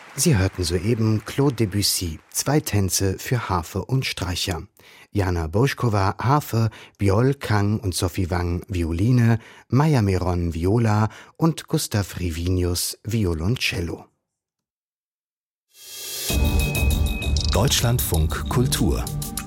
Sie hörten soeben Claude Debussy, 2 Tänze für Harfe und Streicher. Jana Boschkova, Harfe, Bjol Kang und Sophie Wang, Violine, Maya Meron, Viola und Gustav Rivinius, Violoncello. Deutschlandfunk Kultur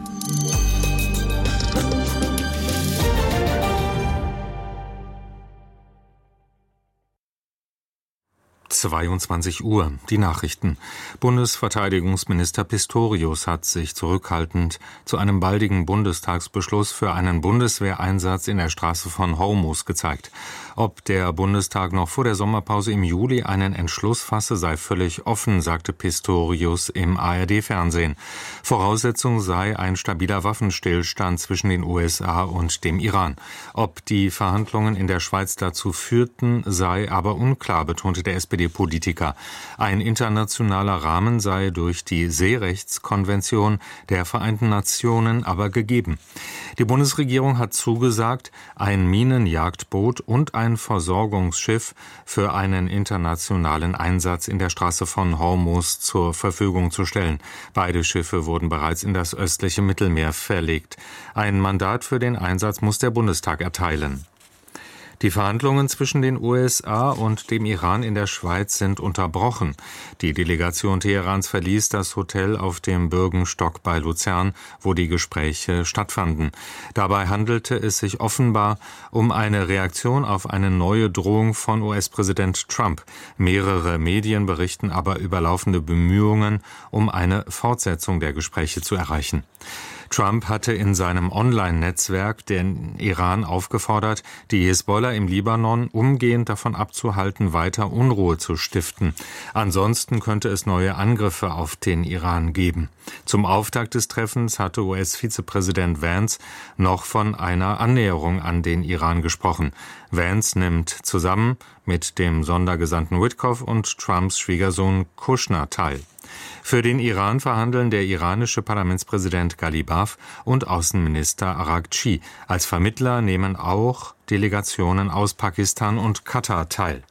22 Uhr, die Nachrichten. Bundesverteidigungsminister Pistorius hat sich zurückhaltend zu einem baldigen Bundestagsbeschluss für einen Bundeswehreinsatz in der Straße von Hormuz gezeigt. Ob der Bundestag noch vor der Sommerpause im Juli einen Entschluss fasse, sei völlig offen, sagte Pistorius im ARD-Fernsehen. Voraussetzung sei ein stabiler Waffenstillstand zwischen den USA und dem Iran. Ob die Verhandlungen in der Schweiz dazu führten, sei aber unklar, betonte der SPD-Politiker. Ein internationaler Rahmen sei durch die Seerechtskonvention der Vereinten Nationen aber gegeben. Die Bundesregierung hat zugesagt, ein Minenjagdboot und ein Versorgungsschiff für einen internationalen Einsatz in der Straße von Hormuz zur Verfügung zu stellen. Beide Schiffe wurden bereits in das östliche Mittelmeer verlegt. Ein Mandat für den Einsatz muss der Bundestag erteilen. Die Verhandlungen zwischen den USA und dem Iran in der Schweiz sind unterbrochen. Die Delegation Teherans verließ das Hotel auf dem Bürgenstock bei Luzern, wo die Gespräche stattfanden. Dabei handelte es sich offenbar um eine Reaktion auf eine neue Drohung von US-Präsident Trump. Mehrere Medien berichten aber über laufende Bemühungen, um eine Fortsetzung der Gespräche zu erreichen. Trump hatte in seinem Online-Netzwerk den Iran aufgefordert, die Hisbollah im Libanon umgehend davon abzuhalten, weiter Unruhe zu stiften. Ansonsten könnte es neue Angriffe auf den Iran geben. Zum Auftakt des Treffens hatte US-Vizepräsident Vance noch von einer Annäherung an den Iran gesprochen. Vance nimmt zusammen mit dem Sondergesandten Witkoff und Trumps Schwiegersohn Kushner teil. Für den Iran verhandeln der iranische Parlamentspräsident Ghalibaf und Außenminister Araghchi. Als Vermittler nehmen auch Delegationen aus Pakistan und Katar teil.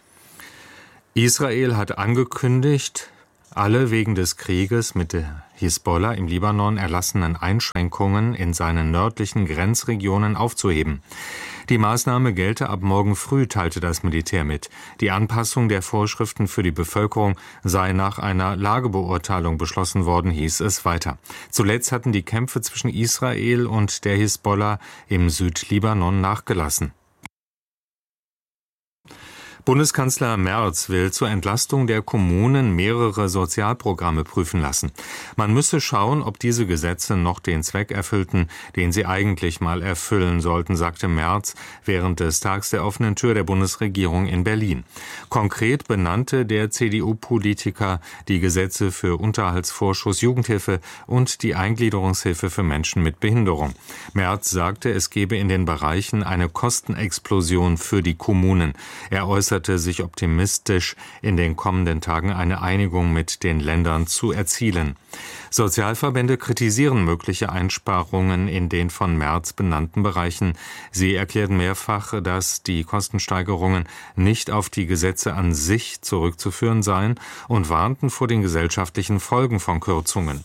Israel hat angekündigt, alle wegen des Krieges mit der Hisbollah im Libanon erlassenen Einschränkungen in seinen nördlichen Grenzregionen aufzuheben. Die Maßnahme gelte ab morgen früh, teilte das Militär mit. Die Anpassung der Vorschriften für die Bevölkerung sei nach einer Lagebeurteilung beschlossen worden, hieß es weiter. Zuletzt hatten die Kämpfe zwischen Israel und der Hisbollah im Südlibanon nachgelassen. Bundeskanzler Merz will zur Entlastung der Kommunen mehrere Sozialprogramme prüfen lassen. Man müsse schauen, ob diese Gesetze noch den Zweck erfüllten, den sie eigentlich mal erfüllen sollten, sagte Merz während des Tags der offenen Tür der Bundesregierung in Berlin. Konkret benannte der CDU-Politiker die Gesetze für Unterhaltsvorschuss, Jugendhilfe und die Eingliederungshilfe für Menschen mit Behinderung. Merz sagte, es gebe in den Bereichen eine Kostenexplosion für die Kommunen. Er äußerte sich optimistisch, in den kommenden Tagen eine Einigung mit den Ländern zu erzielen. Sozialverbände kritisieren mögliche Einsparungen in den von Merz benannten Bereichen. Sie erklärten mehrfach, dass die Kostensteigerungen nicht auf die Gesetze an sich zurückzuführen seien und warnten vor den gesellschaftlichen Folgen von Kürzungen.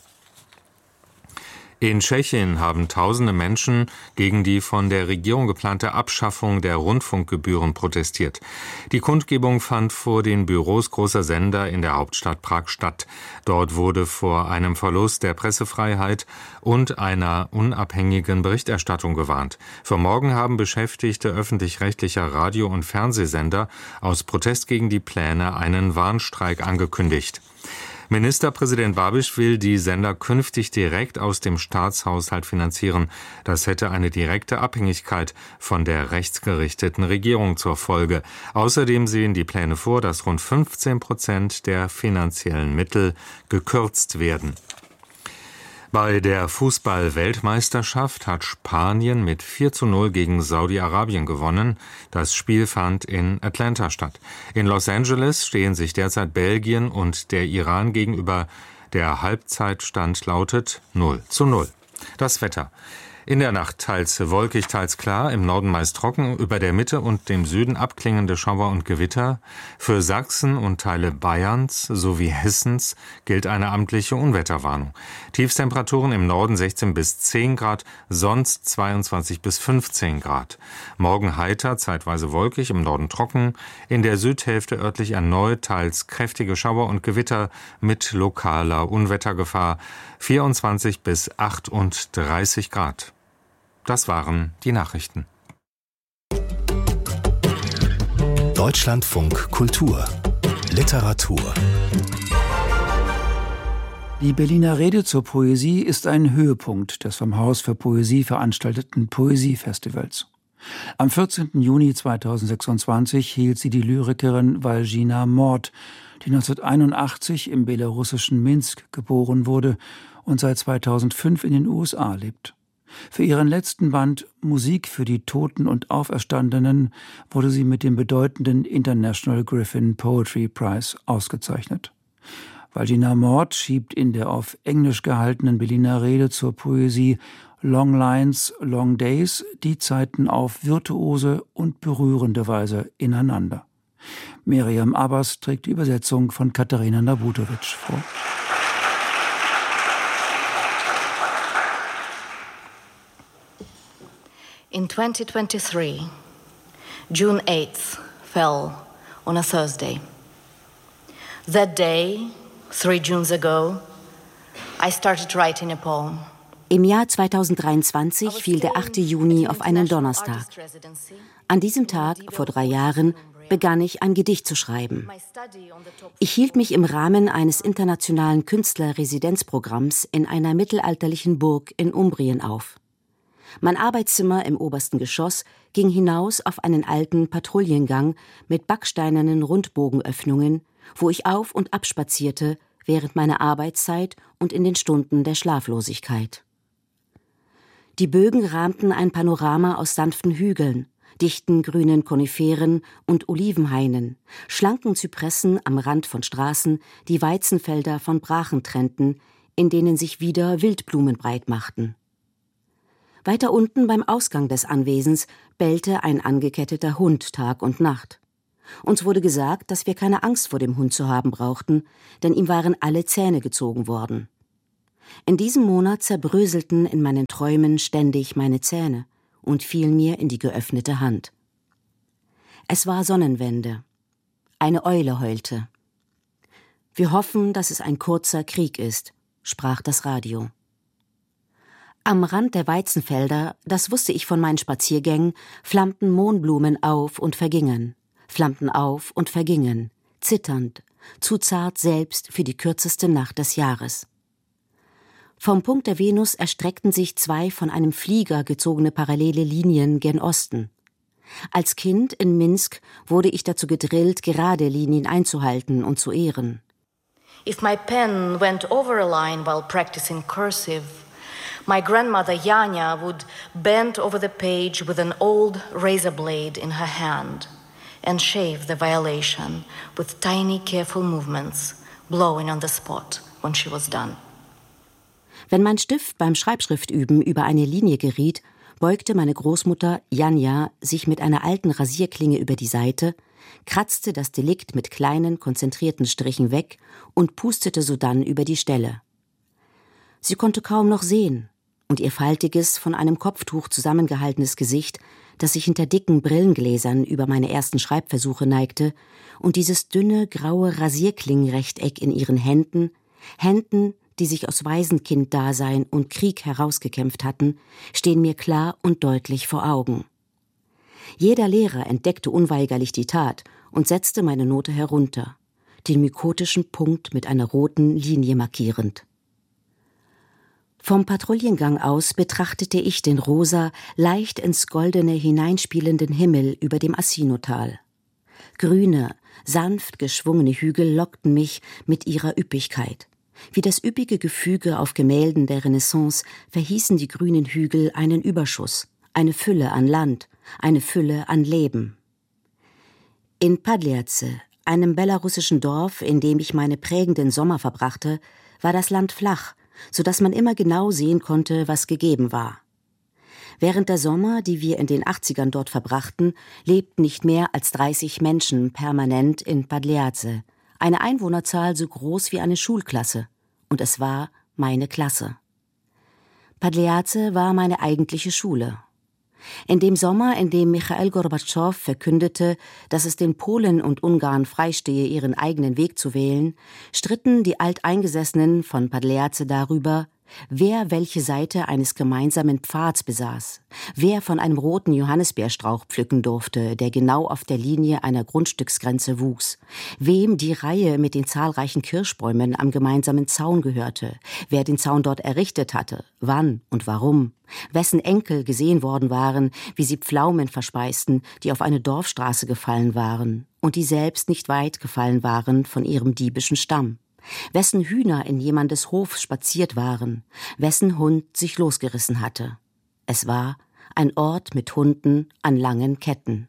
In Tschechien haben tausende Menschen gegen die von der Regierung geplante Abschaffung der Rundfunkgebühren protestiert. Die Kundgebung fand vor den Büros großer Sender in der Hauptstadt Prag statt. Dort wurde vor einem Verlust der Pressefreiheit und einer unabhängigen Berichterstattung gewarnt. Für morgen haben Beschäftigte öffentlich-rechtlicher Radio- und Fernsehsender aus Protest gegen die Pläne einen Warnstreik angekündigt. Ministerpräsident Babiš will die Sender künftig direkt aus dem Staatshaushalt finanzieren. Das hätte eine direkte Abhängigkeit von der rechtsgerichteten Regierung zur Folge. Außerdem sehen die Pläne vor, dass rund 15% der finanziellen Mittel gekürzt werden. Bei der Fußball-Weltmeisterschaft hat Spanien mit 4:0 gegen Saudi-Arabien gewonnen. Das Spiel fand in Atlanta statt. In Los Angeles stehen sich derzeit Belgien und der Iran gegenüber. Der Halbzeitstand lautet 0:0. Das Wetter. In der Nacht teils wolkig, teils klar, im Norden meist trocken, über der Mitte und dem Süden abklingende Schauer und Gewitter. Für Sachsen und Teile Bayerns sowie Hessens gilt eine amtliche Unwetterwarnung. Tiefstemperaturen im Norden 16 bis 10 Grad, sonst 22 bis 15 Grad. Morgen heiter, zeitweise wolkig, im Norden trocken, in der Südhälfte örtlich erneut teils kräftige Schauer und Gewitter mit lokaler Unwettergefahr, 24 bis 38 Grad. Das waren die Nachrichten. Deutschlandfunk Kultur Literatur. Die Berliner Rede zur Poesie ist ein Höhepunkt des vom Haus für Poesie veranstalteten Poesiefestivals. Am 14. Juni 2026 hielt sie die Lyrikerin Walgina Mord, die 1981 im belarussischen Minsk geboren wurde und seit 2005 in den USA lebt. Für ihren letzten Band Musik für die Toten und Auferstandenen wurde sie mit dem bedeutenden International Griffin Poetry Prize ausgezeichnet. Walgina Mord schiebt in der auf Englisch gehaltenen Berliner Rede zur Poesie Long Lines, Long Days die Zeiten auf virtuose und berührende Weise ineinander. Miriam Abbas trägt die Übersetzung von Katharina Nabutowitsch vor. In 2023, June 8th fell on a Thursday. That day, 3 Junes ago, I started writing a poem. Im Jahr 2023 fiel der 8. Juni auf einen Donnerstag. An diesem Tag, vor 3 Jahren, begann ich ein Gedicht zu schreiben. Ich hielt mich im Rahmen eines internationalen Künstlerresidenzprogramms in einer mittelalterlichen Burg in Umbrien auf. Mein Arbeitszimmer im obersten Geschoss ging hinaus auf einen alten Patrouillengang mit backsteinernen Rundbogenöffnungen, wo ich auf- und abspazierte während meiner Arbeitszeit und in den Stunden der Schlaflosigkeit. Die Bögen rahmten ein Panorama aus sanften Hügeln, dichten grünen Koniferen und Olivenhainen, schlanken Zypressen am Rand von Straßen, die Weizenfelder von Brachen trennten, in denen sich wieder Wildblumen breit machten. Weiter unten beim Ausgang des Anwesens bellte ein angeketteter Hund Tag und Nacht. Uns wurde gesagt, dass wir keine Angst vor dem Hund zu haben brauchten, denn ihm waren alle Zähne gezogen worden. In diesem Monat zerbröselten in meinen Träumen ständig meine Zähne und fielen mir in die geöffnete Hand. Es war Sonnenwende. Eine Eule heulte. Wir hoffen, dass es ein kurzer Krieg ist, sprach das Radio. Am Rand der Weizenfelder, das wusste ich von meinen Spaziergängen, flammten Mohnblumen auf und vergingen, flammten auf und vergingen, zitternd, zu zart selbst für die kürzeste Nacht des Jahres. Vom Punkt der Venus erstreckten sich 2 von einem Flieger gezogene parallele Linien gen Osten. Als Kind in Minsk wurde ich dazu gedrillt, gerade Linien einzuhalten und zu ehren. If my pen went over a line while practicing cursive, my grandmother Janya would bend over the page with an old razor blade in her hand and shave the violation with tiny, careful movements, blowing on the spot when she was done. Wenn mein Stift beim Schreibschriftüben über eine Linie geriet, beugte meine Großmutter Janja sich mit einer alten Rasierklinge über die Seite, kratzte das Delikt mit kleinen, konzentrierten Strichen weg und pustete sodann über die Stelle. Sie konnte kaum noch sehen, und ihr faltiges, von einem Kopftuch zusammengehaltenes Gesicht, das sich hinter dicken Brillengläsern über meine ersten Schreibversuche neigte, und dieses dünne, graue Rasierklingenrechteck in ihren Händen, die sich aus Waisenkinddasein und Krieg herausgekämpft hatten, stehen mir klar und deutlich vor Augen. Jeder Lehrer entdeckte unweigerlich die Tat und setzte meine Note herunter, den mykotischen Punkt mit einer roten Linie markierend. Vom Patrouillengang aus betrachtete ich den rosa, leicht ins Goldene hineinspielenden Himmel über dem Assinotal. Grüne, sanft geschwungene Hügel lockten mich mit ihrer Üppigkeit. Wie das üppige Gefüge auf Gemälden der Renaissance verhießen die grünen Hügel einen Überschuss, eine Fülle an Land, eine Fülle an Leben. In Padliace, einem belarussischen Dorf, in dem ich meine prägenden Sommer verbrachte, war das Land flach, so dass man immer genau sehen konnte, was gegeben war. Während der Sommer, die wir in den 80ern dort verbrachten, lebten nicht mehr als 30 Menschen permanent in Pagliace, eine Einwohnerzahl so groß wie eine Schulklasse. Und es war meine Klasse. Pagliace war meine eigentliche Schule. In dem Sommer, in dem Michail Gorbatschow verkündete, dass es den Polen und Ungarn freistehe, ihren eigenen Weg zu wählen, stritten die Alteingesessenen von Pagliace darüber, wer welche Seite eines gemeinsamen Pfads besaß, wer von einem roten Johannisbeerstrauch pflücken durfte, der genau auf der Linie einer Grundstücksgrenze wuchs, wem die Reihe mit den zahlreichen Kirschbäumen am gemeinsamen Zaun gehörte, wer den Zaun dort errichtet hatte, wann und warum, wessen Enkel gesehen worden waren, wie sie Pflaumen verspeisten, die auf eine Dorfstraße gefallen waren und die selbst nicht weit gefallen waren von ihrem diebischen Stamm. Wessen Hühner in jemandes Hof spaziert waren, wessen Hund sich losgerissen hatte. Es war ein Ort mit Hunden an langen Ketten.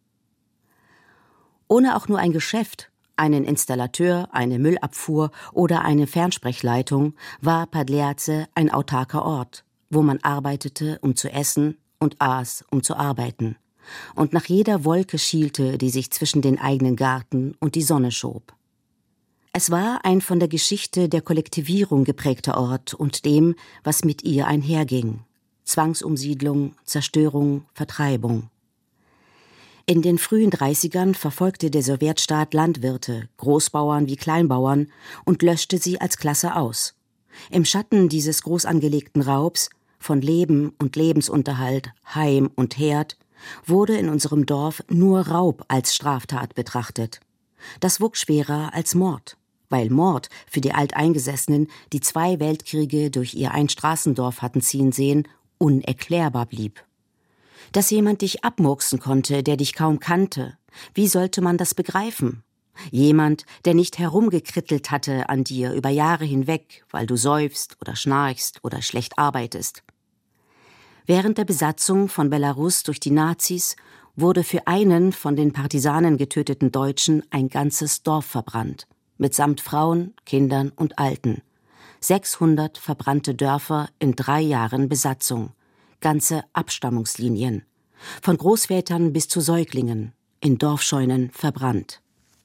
Ohne auch nur ein Geschäft, einen Installateur, eine Müllabfuhr oder eine Fernsprechlleitung, war Pagliace ein autarker Ort, wo man arbeitete, um zu essen, und aß, um zu arbeiten, und nach jeder Wolke schielte, die sich zwischen den eigenen Garten und die Sonne schob. Es war ein von der Geschichte der Kollektivierung geprägter Ort und dem, was mit ihr einherging. Zwangsumsiedlung, Zerstörung, Vertreibung. In den frühen 30ern verfolgte der Sowjetstaat Landwirte, Großbauern wie Kleinbauern, und löschte sie als Klasse aus. Im Schatten dieses groß angelegten Raubs, von Leben und Lebensunterhalt, Heim und Herd, wurde in unserem Dorf nur Raub als Straftat betrachtet. Das wog schwerer als Mord, weil Mord für die Alteingesessenen, die 2 Weltkriege durch ihr Einstraßendorf hatten ziehen sehen, unerklärbar blieb. Dass jemand dich abmurksen konnte, der dich kaum kannte, wie sollte man das begreifen? Jemand, der nicht herumgekrittelt hatte an dir über Jahre hinweg, weil du seufzt oder schnarchst oder schlecht arbeitest. Während der Besatzung von Belarus durch die Nazis wurde für einen von den Partisanen getöteten Deutschen ein ganzes Dorf verbrannt, mitsamt Frauen, Kindern und Alten. 600 verbrannte Dörfer in 3 Jahren Besatzung, ganze Abstammungslinien, von Großvätern bis zu Säuglingen, in Dorfscheunen verbrannt.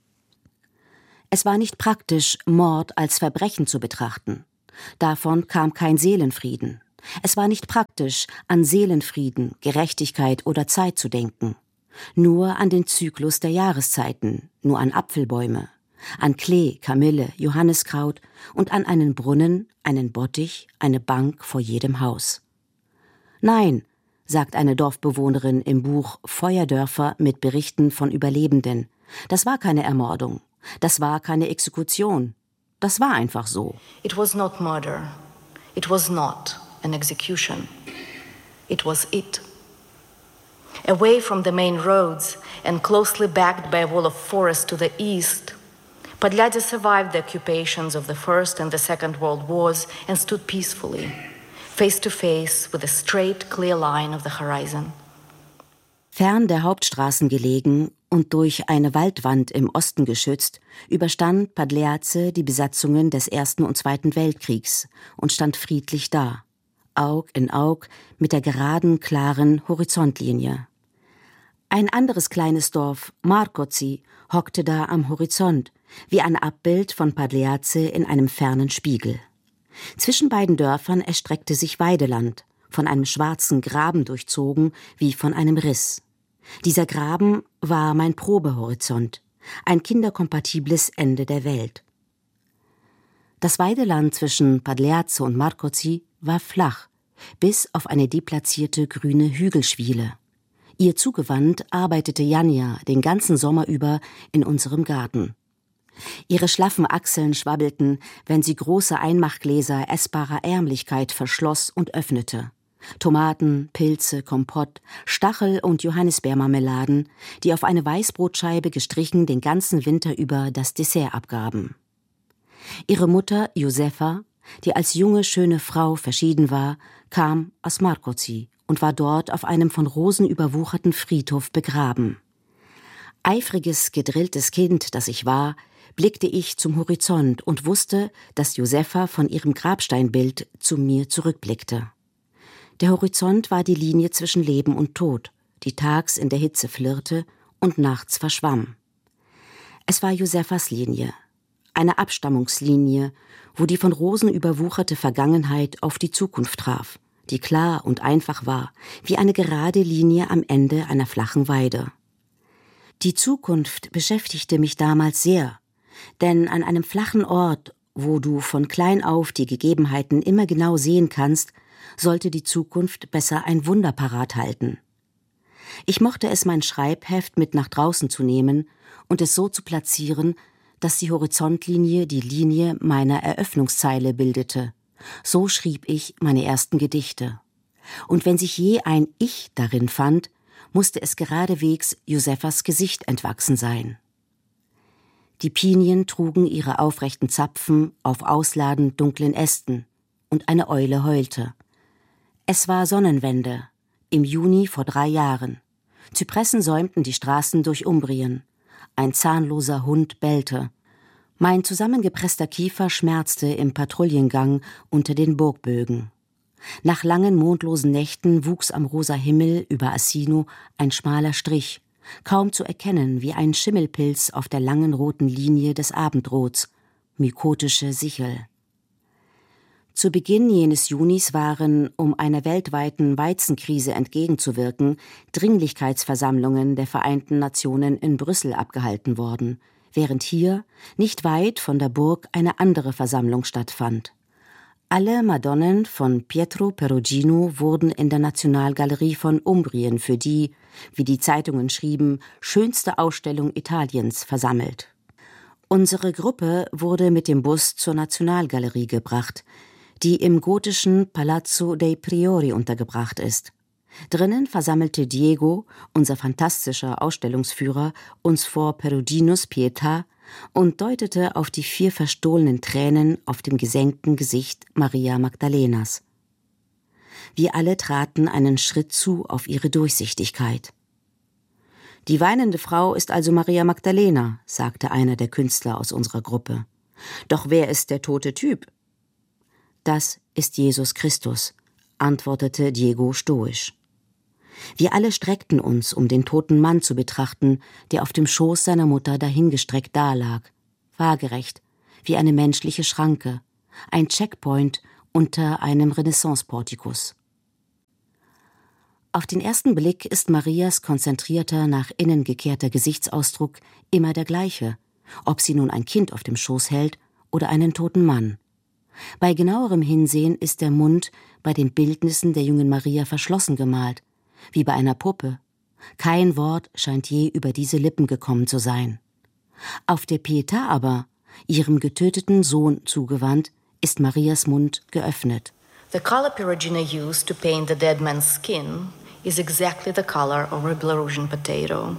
Es war nicht praktisch, Mord als Verbrechen zu betrachten. Davon kam kein Seelenfrieden. Es war nicht praktisch, an Seelenfrieden, Gerechtigkeit oder Zeit zu denken. Nur an den Zyklus der Jahreszeiten, nur an Apfelbäume, an Klee, Kamille, Johanniskraut und an einen Brunnen, einen Bottich, eine Bank vor jedem Haus. Nein, sagt eine Dorfbewohnerin im Buch Feuerdörfer mit Berichten von Überlebenden, das war keine Ermordung, das war keine Exekution, das war einfach so. It was not murder, it was not an execution, it was it. Away from the main roads and closely backed by a wall of forest to the east, Pagliace survived the occupations of the First and the Second World Wars and stood peacefully, face to face with a straight, clear line of the horizon. Fern der Hauptstraßen gelegen und durch eine Waldwand im Osten geschützt, überstand Pagliace die Besatzungen des Ersten und Zweiten Weltkriegs und stand friedlich da, Aug in Aug mit der geraden, klaren Horizontlinie. Ein anderes kleines Dorf, Marcozi, hockte da am Horizont, wie ein Abbild von Pagliace in einem fernen Spiegel. Zwischen beiden Dörfern erstreckte sich Weideland, von einem schwarzen Graben durchzogen, wie von einem Riss. Dieser Graben war mein Probehorizont, ein kinderkompatibles Ende der Welt. Das Weideland zwischen Pagliace und Marcozi war flach, bis auf eine deplatzierte grüne Hügelschwiele. Ihr zugewandt arbeitete Janja den ganzen Sommer über in unserem Garten. Ihre schlaffen Achseln schwabbelten, wenn sie große Einmachgläser essbarer Ärmlichkeit verschloss und öffnete. Tomaten, Pilze, Kompott, Stachel- und Johannisbeermarmeladen, die auf eine Weißbrotscheibe gestrichen den ganzen Winter über das Dessert abgaben. Ihre Mutter, Josefa, die als junge, schöne Frau verschieden war, kam aus Marcozi und war dort auf einem von Rosen überwucherten Friedhof begraben. Eifriges, gedrilltes Kind, das ich war, blickte ich zum Horizont und wusste, dass Josefa von ihrem Grabsteinbild zu mir zurückblickte. Der Horizont war die Linie zwischen Leben und Tod, die tags in der Hitze flirrte und nachts verschwamm. Es war Josefas Linie, eine Abstammungslinie, wo die von Rosen überwucherte Vergangenheit auf die Zukunft traf, die klar und einfach war, wie eine gerade Linie am Ende einer flachen Weide. Die Zukunft beschäftigte mich damals sehr, denn an einem flachen Ort, wo du von klein auf die Gegebenheiten immer genau sehen kannst, sollte die Zukunft besser ein Wunder parat halten. Ich mochte es, mein Schreibheft mit nach draußen zu nehmen und es so zu platzieren, dass die Horizontlinie die Linie meiner Eröffnungszeile bildete. So schrieb ich meine ersten Gedichte. Und wenn sich je ein Ich darin fand, musste es geradewegs Josefas Gesicht entwachsen sein. Die Pinien trugen ihre aufrechten Zapfen auf ausladend dunklen Ästen, und eine Eule heulte. Es war Sonnenwende, im Juni vor 3 Jahren. Zypressen säumten die Straßen durch Umbrien. Ein zahnloser Hund bellte. Mein zusammengepresster Kiefer schmerzte im Patrouillengang unter den Burgbögen. Nach langen mondlosen Nächten wuchs am rosa Himmel über Assino ein schmaler Strich, kaum zu erkennen wie ein Schimmelpilz auf der langen roten Linie des Abendrots, mykotische Sichel. Zu Beginn jenes Junis waren, um einer weltweiten Weizenkrise entgegenzuwirken, Dringlichkeitsversammlungen der Vereinten Nationen in Brüssel abgehalten worden, während hier, nicht weit von der Burg, eine andere Versammlung stattfand. Alle Madonnen von Pietro Perugino wurden in der Nationalgalerie von Umbrien für die, wie die Zeitungen schrieben, schönste Ausstellung Italiens versammelt. Unsere Gruppe wurde mit dem Bus zur Nationalgalerie gebracht, die im gotischen Palazzo dei Priori untergebracht ist. Drinnen versammelte Diego, unser fantastischer Ausstellungsführer, uns vor Peruginos Pietà und deutete auf die 4 verstohlenen Tränen auf dem gesenkten Gesicht Maria Magdalenas. Wir alle traten einen Schritt zu auf ihre Durchsichtigkeit. »Die weinende Frau ist also Maria Magdalena«, sagte einer der Künstler aus unserer Gruppe. »Doch wer ist der tote Typ?« »Das ist Jesus Christus«, antwortete Diego stoisch. Wir alle streckten uns, um den toten Mann zu betrachten, der auf dem Schoß seiner Mutter dahingestreckt dalag, waagerecht, wie eine menschliche Schranke, ein Checkpoint unter einem Renaissance-Portikus. Auf den ersten Blick ist Marias konzentrierter, nach innen gekehrter Gesichtsausdruck immer der gleiche, ob sie nun ein Kind auf dem Schoß hält oder einen toten Mann. Bei genauerem Hinsehen ist der Mund bei den Bildnissen der jungen Maria verschlossen gemalt, wie bei einer Puppe. Kein Wort scheint je über diese Lippen gekommen zu sein. Auf der Pietà aber, ihrem getöteten Sohn zugewandt, ist Marias Mund geöffnet. The color Perugino used to paint the dead man's skin is exactly the color of a Belarusian potato.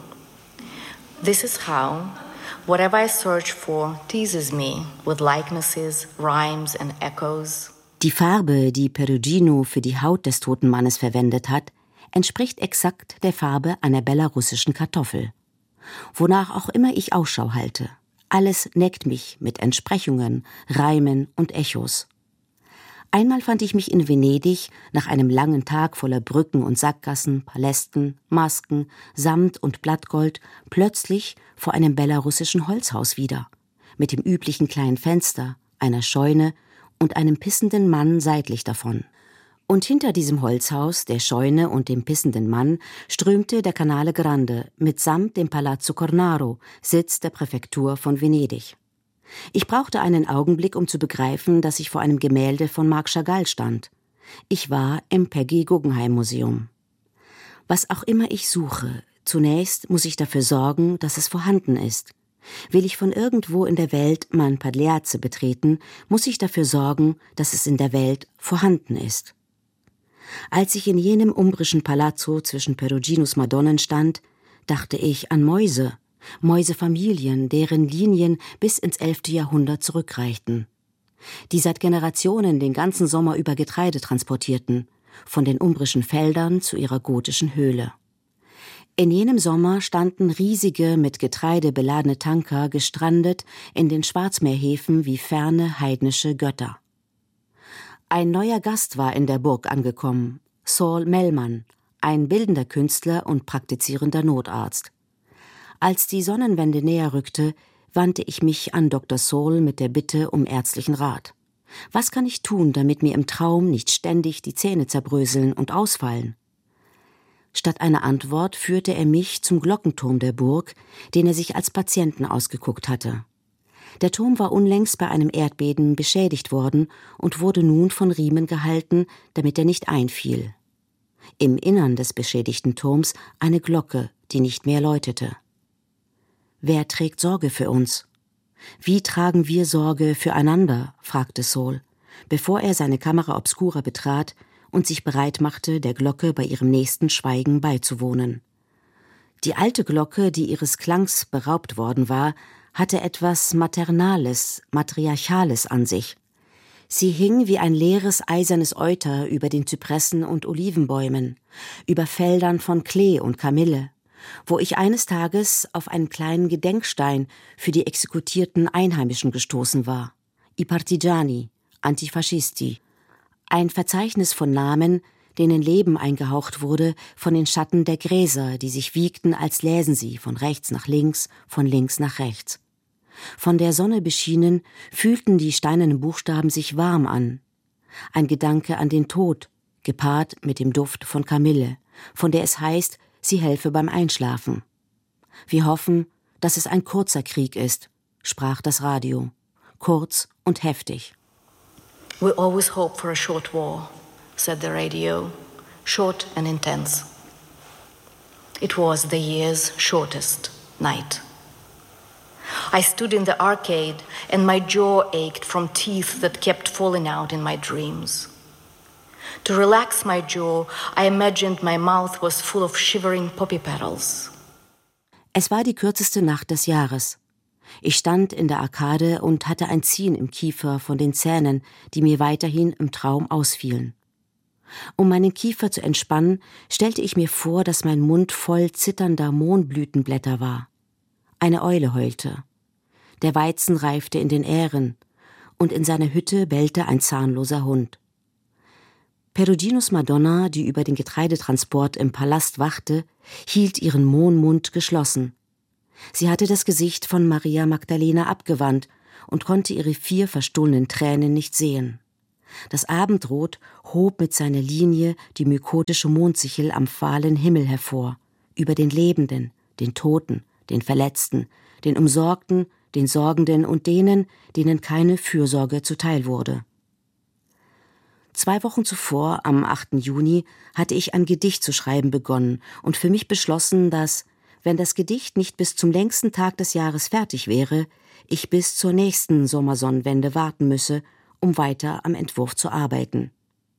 This is how whatever I search for teases me with likenesses, rhymes and echoes. Die Farbe, die Perugino für die Haut des toten Mannes verwendet hat, entspricht exakt der Farbe einer belarussischen Kartoffel. Wonach auch immer ich Ausschau halte, alles neckt mich mit Entsprechungen, Reimen und Echos. Einmal fand ich mich in Venedig nach einem langen Tag voller Brücken und Sackgassen, Palästen, Masken, Samt und Blattgold plötzlich vor einem belarussischen Holzhaus wieder, mit dem üblichen kleinen Fenster, einer Scheune und einem pissenden Mann seitlich davon. Und hinter diesem Holzhaus, der Scheune und dem pissenden Mann strömte der Canale Grande mitsamt dem Palazzo Cornaro, Sitz der Präfektur von Venedig. Ich brauchte einen Augenblick, um zu begreifen, dass ich vor einem Gemälde von Marc Chagall stand. Ich war im Peggy Guggenheim Museum. Was auch immer ich suche, zunächst muss ich dafür sorgen, dass es vorhanden ist. Will ich von irgendwo in der Welt mein Pagliazzo betreten, muss ich dafür sorgen, dass es in der Welt vorhanden ist. Als ich in jenem umbrischen Palazzo zwischen Peruginos Madonnen stand, dachte ich an Mäuse, Mäusefamilien, deren Linien bis ins 11. Jahrhundert zurückreichten, die seit Generationen den ganzen Sommer über Getreide transportierten, von den umbrischen Feldern zu ihrer gotischen Höhle. In jenem Sommer standen riesige, mit Getreide beladene Tanker gestrandet in den Schwarzmeerhäfen wie ferne heidnische Götter. Ein neuer Gast war in der Burg angekommen, Saul Mellman, ein bildender Künstler und praktizierender Notarzt. Als die Sonnenwende näher rückte, wandte ich mich an Dr. Saul mit der Bitte um ärztlichen Rat. Was kann ich tun, damit mir im Traum nicht ständig die Zähne zerbröseln und ausfallen? Statt einer Antwort führte er mich zum Glockenturm der Burg, den er sich als Patienten ausgeguckt hatte. Der Turm war unlängst bei einem Erdbeben beschädigt worden und wurde nun von Riemen gehalten, damit er nicht einfiel. Im Innern des beschädigten Turms eine Glocke, die nicht mehr läutete. Wer trägt Sorge für uns? Wie tragen wir Sorge füreinander? Fragte Saul, bevor er seine Kamera obscura betrat und sich bereit machte, der Glocke bei ihrem nächsten Schweigen beizuwohnen. Die alte Glocke, die ihres Klangs beraubt worden war, hatte etwas Maternales, Matriarchales an sich. Sie hing wie ein leeres eisernes Euter über den Zypressen und Olivenbäumen, über Feldern von Klee und Kamille, wo ich eines Tages auf einen kleinen Gedenkstein für die exekutierten Einheimischen gestoßen war. I Partigiani, Antifascisti. Ein Verzeichnis von Namen, denen Leben eingehaucht wurde von den Schatten der Gräser, die sich wiegten, als läsen sie von rechts nach links, von links nach rechts. Von der Sonne beschienen, fühlten die steinernen Buchstaben sich warm an. Ein Gedanke an den Tod, gepaart mit dem Duft von Kamille, von der es heißt, sie helfe beim Einschlafen. Wir hoffen, dass es ein kurzer Krieg ist, sprach das Radio. Kurz und heftig. We always hope for a short war, said the radio, short and intense. It was the year's shortest night. I stood in the arcade and my jaw ached from teeth that kept falling out in my dreams. To relax my jaw, I imagined my mouth was full of shivering poppy petals. Es war die kürzeste Nacht des Jahres. Ich stand in der Arkade und hatte ein Ziehen im Kiefer von den Zähnen, die mir weiterhin im Traum ausfielen. Um meinen Kiefer zu entspannen, stellte ich mir vor, dass mein Mund voll zitternder Mohnblütenblätter war. Eine Eule heulte. Der Weizen reifte in den Ähren, und in seiner Hütte bellte ein zahnloser Hund. Peruginos Madonna, die über den Getreidetransport im Palast wachte, hielt ihren Mohnmund geschlossen. Sie hatte das Gesicht von Maria Magdalena abgewandt und konnte ihre 4 verstohlenen Tränen nicht sehen. Das Abendrot hob mit seiner Linie die mykotische Mondsichel am fahlen Himmel hervor, über den Lebenden, den Toten, den Verletzten, den Umsorgten, den Sorgenden und denen, denen keine Fürsorge zuteil wurde. 2 Wochen zuvor, am 8. Juni, hatte ich ein Gedicht zu schreiben begonnen und für mich beschlossen, dass, wenn das Gedicht nicht bis zum längsten Tag des Jahres fertig wäre, ich bis zur nächsten Sommersonnenwende warten müsse, um weiter am Entwurf zu arbeiten.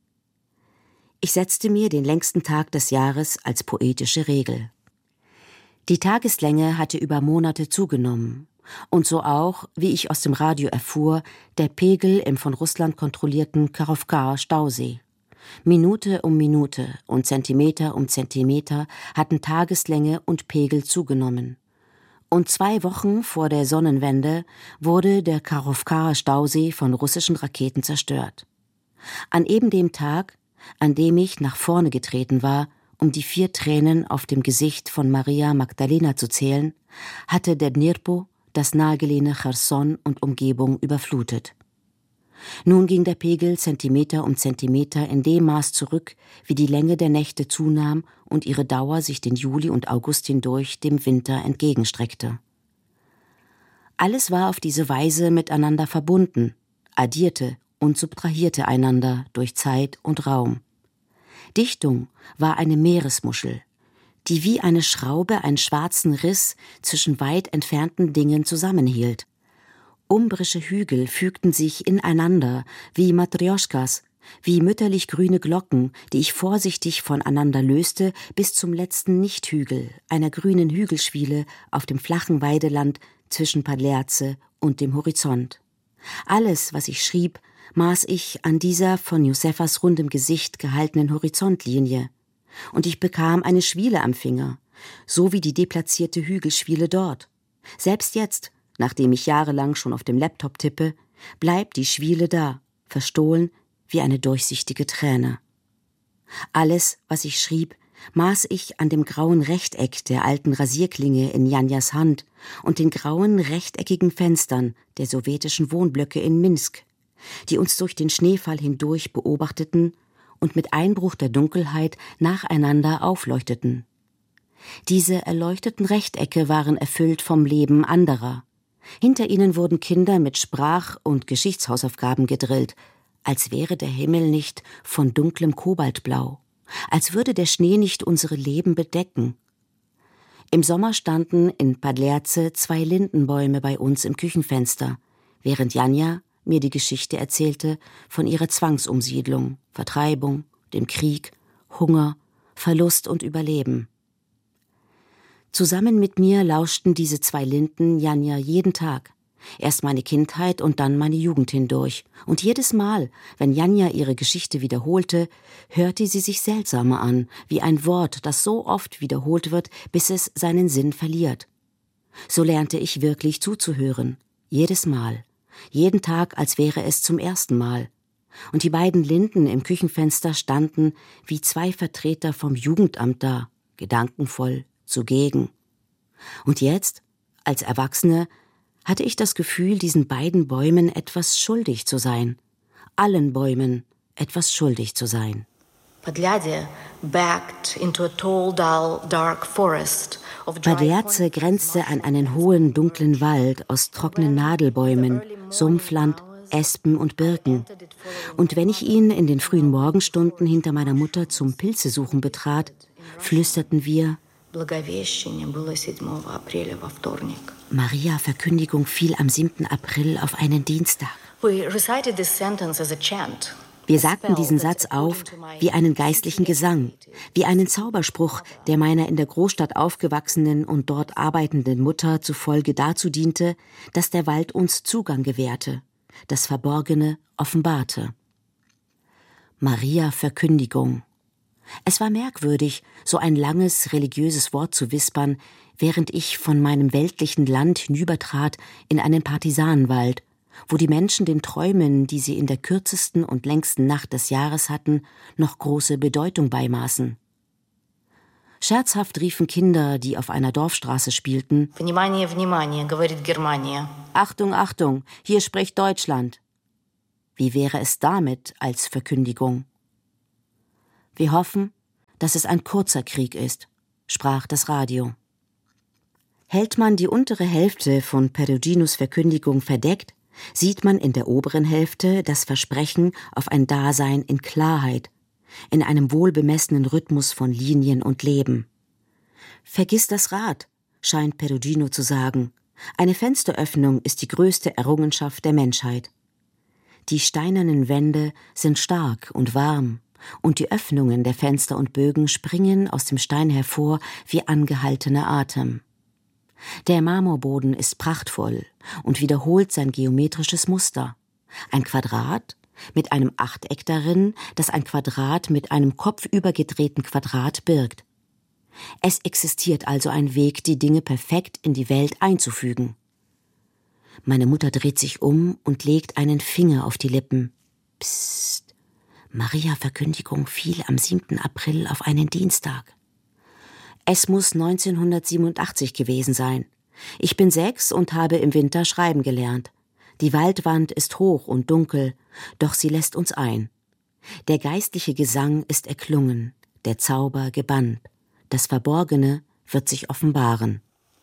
Ich setzte mir den längsten Tag des Jahres als poetische Regel. Die Tageslänge hatte über Monate zugenommen. Und so auch, wie ich aus dem Radio erfuhr, der Pegel im von Russland kontrollierten Karowka-Stausee. Minute um Minute und Zentimeter um Zentimeter hatten Tageslänge und Pegel zugenommen. Und 2 Wochen vor der Sonnenwende wurde der Karowka-Stausee von russischen Raketen zerstört. An eben dem Tag, an dem ich nach vorne getreten war, um die 4 Tränen auf dem Gesicht von Maria Magdalena zu zählen, hatte der Dnipro das nahegelegene Cherson und Umgebung überflutet. Nun ging der Pegel Zentimeter um Zentimeter in dem Maß zurück, wie die Länge der Nächte zunahm und ihre Dauer sich den Juli und August hindurch dem Winter entgegenstreckte. Alles war auf diese Weise miteinander verbunden, addierte und subtrahierte einander durch Zeit und Raum. Dichtung war eine Meeresmuschel, die wie eine Schraube einen schwarzen Riss zwischen weit entfernten Dingen zusammenhielt. Umbrische Hügel fügten sich ineinander wie Matrjoschkas, wie mütterlich grüne Glocken, die ich vorsichtig voneinander löste, bis zum letzten Nichthügel, einer grünen Hügelschwiele auf dem flachen Weideland zwischen Padlerze und dem Horizont. Alles, was ich schrieb, maß ich an dieser von Josefas rundem Gesicht gehaltenen Horizontlinie. Und ich bekam eine Schwiele am Finger, so wie die deplatzierte Hügelschwiele dort. Selbst jetzt, nachdem ich jahrelang schon auf dem Laptop tippe, bleibt die Schwiele da, verstohlen wie eine durchsichtige Träne. Alles, was ich schrieb, maß ich an dem grauen Rechteck der alten Rasierklinge in Janjas Hand und den grauen rechteckigen Fenstern der sowjetischen Wohnblöcke in Minsk, die uns durch den Schneefall hindurch beobachteten und mit Einbruch der Dunkelheit nacheinander aufleuchteten. Diese erleuchteten Rechtecke waren erfüllt vom Leben anderer. Hinter ihnen wurden Kinder mit Sprach- und Geschichtshausaufgaben gedrillt, als wäre der Himmel nicht von dunklem Kobaltblau, als würde der Schnee nicht unsere Leben bedecken. Im Sommer standen in Padlerce 2 Lindenbäume bei uns im Küchenfenster, während Janja mir die Geschichte erzählte von ihrer Zwangsumsiedlung, Vertreibung, dem Krieg, Hunger, Verlust und Überleben. Zusammen mit mir lauschten diese 2 Linden Janja jeden Tag. Erst meine Kindheit und dann meine Jugend hindurch. Und jedes Mal, wenn Janja ihre Geschichte wiederholte, hörte sie sich seltsamer an, wie ein Wort, das so oft wiederholt wird, bis es seinen Sinn verliert. So lernte ich wirklich zuzuhören. Jedes Mal. Jeden Tag, als wäre es zum ersten Mal. Und die beiden Linden im Küchenfenster standen wie 2 Vertreter vom Jugendamt da, gedankenvoll, zugegen. Und jetzt, als Erwachsene, hatte ich das Gefühl, diesen beiden Bäumen etwas schuldig zu sein. Allen Bäumen etwas schuldig zu sein. Padlerce grenzte an einen hohen, dunklen Wald aus trockenen Nadelbäumen, Sumpfland, Espen und Birken. Und wenn ich ihn in den frühen Morgenstunden hinter meiner Mutter zum Pilzesuchen betrat, flüsterten wir: Maria Verkündigung fiel am 7. April auf einen Dienstag. Wir sagten diesen Satz auf wie einen geistlichen Gesang, wie einen Zauberspruch, der meiner in der Großstadt aufgewachsenen und dort arbeitenden Mutter zufolge dazu diente, dass der Wald uns Zugang gewährte, das Verborgene offenbarte. Maria Verkündigung. Es war merkwürdig, so ein langes religiöses Wort zu wispern, während ich von meinem weltlichen Land hinübertrat in einen Partisanenwald, wo die Menschen den Träumen, die sie in der kürzesten und längsten Nacht des Jahres hatten, noch große Bedeutung beimaßen. Scherzhaft riefen Kinder, die auf einer Dorfstraße spielten: Внимание, внимание, говорит Германия. Achtung, Achtung, hier spricht Deutschland. Wie wäre es damit als Verkündigung? Wir hoffen, dass es ein kurzer Krieg ist, sprach das Radio. Hält man die untere Hälfte von Peruginos Verkündigung verdeckt, sieht man in der oberen Hälfte das Versprechen auf ein Dasein in Klarheit, in einem wohlbemessenen Rhythmus von Linien und Leben. Vergiss das Rad, scheint Perugino zu sagen. Eine Fensteröffnung ist die größte Errungenschaft der Menschheit. Die steinernen Wände sind stark und warm, und die Öffnungen der Fenster und Bögen springen aus dem Stein hervor wie angehaltener Atem. Der Marmorboden ist prachtvoll und wiederholt sein geometrisches Muster. Ein Quadrat mit einem Achteck darin, das ein Quadrat mit einem kopfübergedrehten Quadrat birgt. Es existiert also ein Weg, die Dinge perfekt in die Welt einzufügen. Meine Mutter dreht sich um und legt einen Finger auf die Lippen. Psst. Maria Verkündigung fiel am 7. April auf einen Dienstag. Es muss 1987 gewesen sein. Ich bin 6 und habe im Winter schreiben gelernt. Die Waldwand ist hoch und dunkel, doch sie lässt uns ein. Der geistliche Gesang ist erklungen, der Zauber gebannt. Das Verborgene wird sich offenbaren.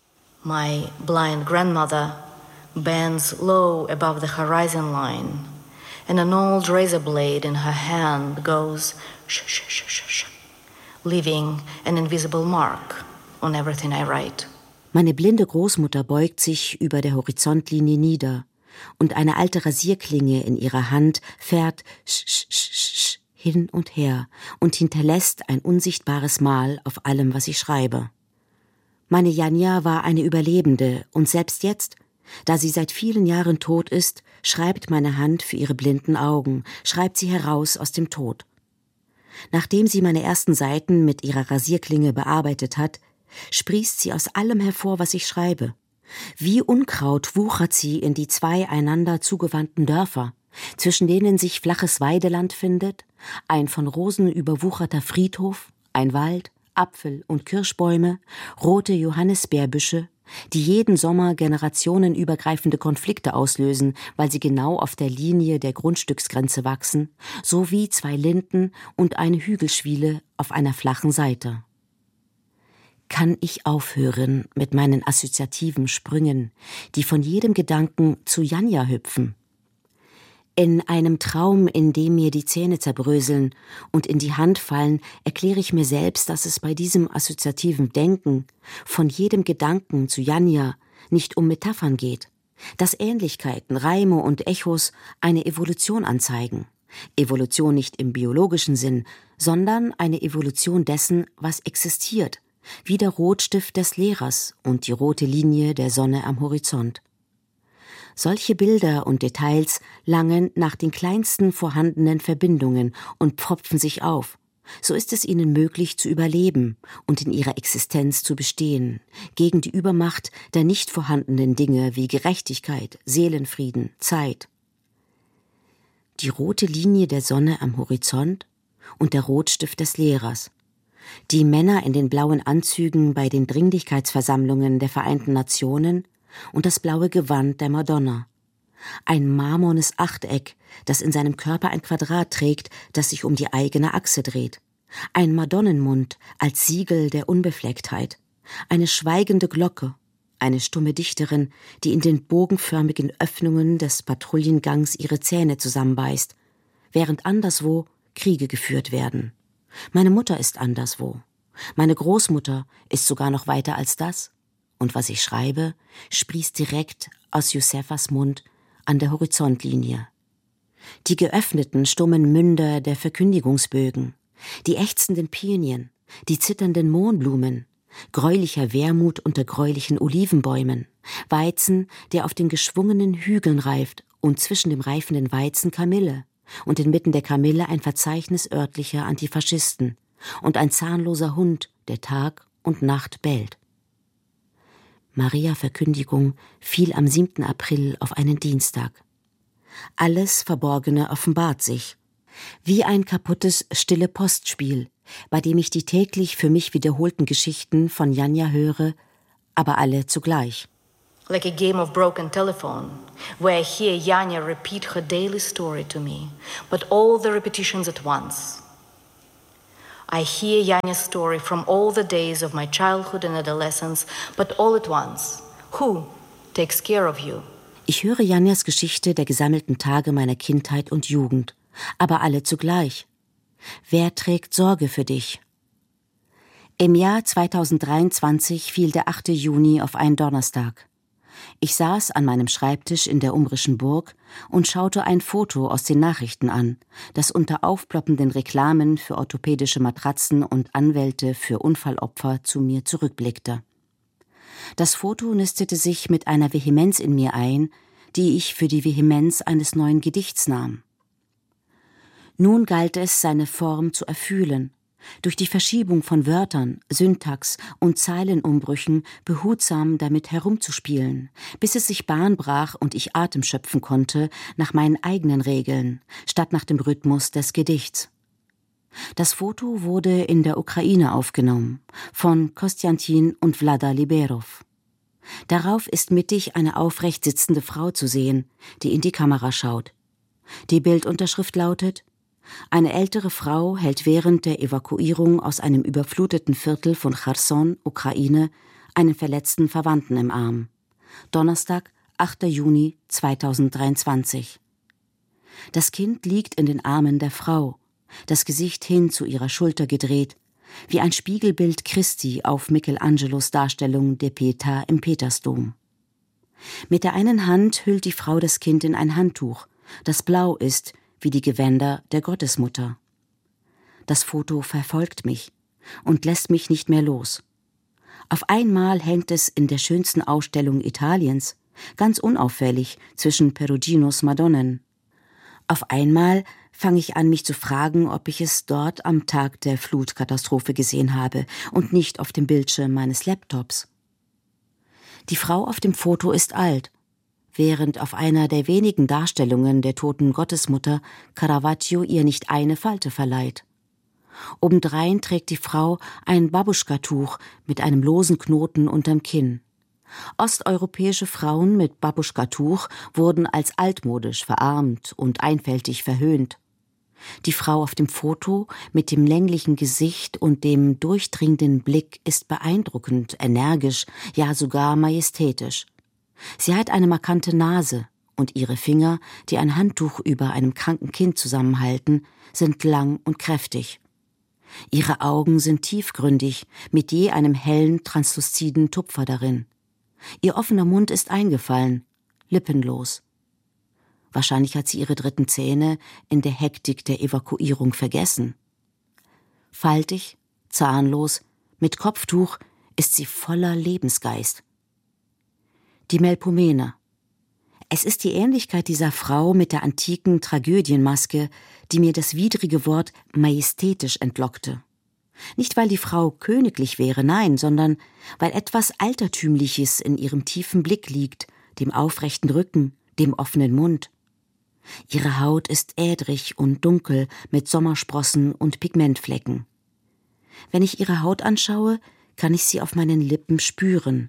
My blind grandmother bends low above the horizon line, and an old razor blade in her hand goes shh, shh, shh, shh, shh, leaving an invisible mark on everything I write. Meine blinde Großmutter beugt sich über der Horizontlinie nieder, und eine alte Rasierklinge in ihrer Hand fährt sch, sch, sch, sch, hin und her und hinterlässt ein unsichtbares Mal auf allem, was ich schreibe. Meine Janja war eine Überlebende, und selbst jetzt, da sie seit vielen Jahren tot ist, schreibt meine Hand für ihre blinden Augen, schreibt sie heraus aus dem Tod. Nachdem sie meine ersten Seiten mit ihrer Rasierklinge bearbeitet hat, sprießt sie aus allem hervor, was ich schreibe. Wie Unkraut wuchert sie in die 2 einander zugewandten Dörfer, zwischen denen sich flaches Weideland findet, ein von Rosen überwucherter Friedhof, ein Wald, Apfel- und Kirschbäume, rote Johannisbeerbüsche, die jeden Sommer generationenübergreifende Konflikte auslösen, weil sie genau auf der Linie der Grundstücksgrenze wachsen, sowie 2 Linden und eine Hügelschwiele auf einer flachen Seite. Kann ich aufhören mit meinen assoziativen Sprüngen, die von jedem Gedanken zu Janja hüpfen? In einem Traum, in dem mir die Zähne zerbröseln und in die Hand fallen, erkläre ich mir selbst, dass es bei diesem assoziativen Denken von jedem Gedanken zu Janja nicht um Metaphern geht, dass Ähnlichkeiten, Reime und Echos eine Evolution anzeigen. Evolution nicht im biologischen Sinn, sondern eine Evolution dessen, was existiert, wie der Rotstift des Lehrers und die rote Linie der Sonne am Horizont. Solche Bilder und Details langen nach den kleinsten vorhandenen Verbindungen und pfropfen sich auf. So ist es ihnen möglich zu überleben und in ihrer Existenz zu bestehen, gegen die Übermacht der nicht vorhandenen Dinge wie Gerechtigkeit, Seelenfrieden, Zeit. Die rote Linie der Sonne am Horizont und der Rotstift des Lehrers. Die Männer in den blauen Anzügen bei den Dringlichkeitsversammlungen der Vereinten Nationen und das blaue Gewand der Madonna. Ein marmornes Achteck, das in seinem Körper ein Quadrat trägt, das sich um die eigene Achse dreht. Ein Madonnenmund als Siegel der Unbeflecktheit. Eine schweigende Glocke, eine stumme Dichterin, die in den bogenförmigen Öffnungen des Patrouillengangs ihre Zähne zusammenbeißt, während anderswo Kriege geführt werden. Meine Mutter ist anderswo. Meine Großmutter ist sogar noch weiter als das. Und was ich schreibe, sprießt direkt aus Josefas Mund an der Horizontlinie. Die geöffneten, stummen Münder der Verkündigungsbögen, die ächzenden Pinien, die zitternden Mohnblumen, gräulicher Wermut unter gräulichen Olivenbäumen, Weizen, der auf den geschwungenen Hügeln reift und zwischen dem reifenden Weizen Kamille und inmitten der Kamille ein Verzeichnis örtlicher Antifaschisten und ein zahnloser Hund, der Tag und Nacht bellt. Maria Verkündigung fiel am 7. April auf einen Dienstag. Alles Verborgene offenbart sich, wie ein kaputtes stille Postspiel, bei dem ich die täglich für mich wiederholten Geschichten von Janja höre, aber alle zugleich. Like a game of broken telephone, where I hear Janja repeat her daily story to me, but all the repetitions at once. I hear Janja's story from all the days of my childhood and adolescence, but all at once. Who takes care of you? Ich höre Janjas Geschichte der gesammelten Tage meiner Kindheit und Jugend, aber alle zugleich. Wer trägt Sorge für dich? Im Jahr 2023 fiel der 8. Juni auf einen Donnerstag. Ich saß an meinem Schreibtisch in der Umbrischen Burg und schaute ein Foto aus den Nachrichten an, das unter aufploppenden Reklamen für orthopädische Matratzen und Anwälte für Unfallopfer zu mir zurückblickte. Das Foto nistete sich mit einer Vehemenz in mir ein, die ich für die Vehemenz eines neuen Gedichts nahm. Nun galt es, seine Form zu erfühlen, durch die Verschiebung von Wörtern, Syntax und Zeilenumbrüchen behutsam damit herumzuspielen, bis es sich Bahn brach und ich Atem schöpfen konnte nach meinen eigenen Regeln, statt nach dem Rhythmus des Gedichts. Das Foto wurde in der Ukraine aufgenommen, von Kostjantin und Vlada Liberov. Darauf ist mittig eine aufrecht sitzende Frau zu sehen, die in die Kamera schaut. Die Bildunterschrift lautet: Eine ältere Frau hält während der Evakuierung aus einem überfluteten Viertel von Cherson, Ukraine, einen verletzten Verwandten im Arm. Donnerstag, 8. Juni 2023. Das Kind liegt in den Armen der Frau, das Gesicht hin zu ihrer Schulter gedreht, wie ein Spiegelbild Christi auf Michelangelos Darstellung der Pietà im Petersdom. Mit der einen Hand hüllt die Frau das Kind in ein Handtuch, das blau ist wie die Gewänder der Gottesmutter. Das Foto verfolgt mich und lässt mich nicht mehr los. Auf einmal hängt es in der schönsten Ausstellung Italiens, ganz unauffällig zwischen Peruginos Madonnen. Auf einmal fange ich an, mich zu fragen, ob ich es dort am Tag der Flutkatastrophe gesehen habe und nicht auf dem Bildschirm meines Laptops. Die Frau auf dem Foto ist alt. während auf einer der wenigen Darstellungen der toten Gottesmutter Caravaggio ihr nicht eine Falte verleiht. Obendrein trägt die Frau ein Babuschka-Tuch mit einem losen Knoten unterm Kinn. Osteuropäische Frauen mit Babuschka-Tuch wurden als altmodisch, verarmt und einfältig verhöhnt. Die Frau auf dem Foto mit dem länglichen Gesicht und dem durchdringenden Blick ist beeindruckend, energisch, ja sogar majestätisch. Sie hat eine markante Nase und ihre Finger, die ein Handtuch über einem kranken Kind zusammenhalten, sind lang und kräftig. Ihre Augen sind tiefgründig, mit je einem hellen, transluziden Tupfer darin. Ihr offener Mund ist eingefallen, lippenlos. Wahrscheinlich hat sie ihre dritten Zähne in der Hektik der Evakuierung vergessen. Faltig, zahnlos, mit Kopftuch ist sie voller Lebensgeist. Die Melpomene. Es ist die Ähnlichkeit dieser Frau mit der antiken Tragödienmaske, die mir das widrige Wort majestätisch entlockte. Nicht, weil die Frau königlich wäre, nein, sondern weil etwas Altertümliches in ihrem tiefen Blick liegt, dem aufrechten Rücken, dem offenen Mund. Ihre Haut ist ädrig und dunkel mit Sommersprossen und Pigmentflecken. Wenn ich ihre Haut anschaue, kann ich sie auf meinen Lippen spüren.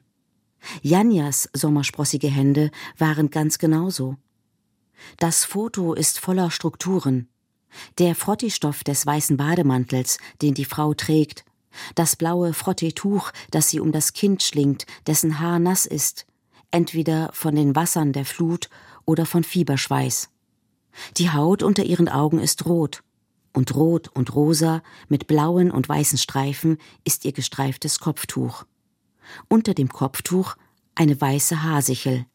Janjas sommersprossige Hände waren ganz genauso. Das Foto ist voller Strukturen. Der Frotteestoff des weißen Bademantels, den die Frau trägt, das blaue Frotteetuch, das sie um das Kind schlingt, dessen Haar nass ist, entweder von den Wassern der Flut oder von Fieberschweiß. Die Haut unter ihren Augen ist rot und rosa mit blauen und weißen Streifen ist ihr gestreiftes Kopftuch. Unter dem Kopftuch eine weiße Haarsichel.